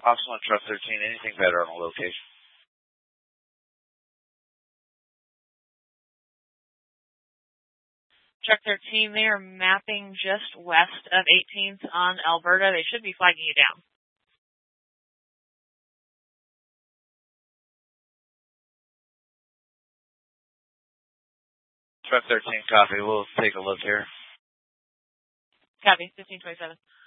Option 1, Truck 13, anything better on the location? Truck 13, they are mapping just west of 18th on Alberta. They should be flagging you down. Truck 13, copy. We'll take a look here. Copy, 1527.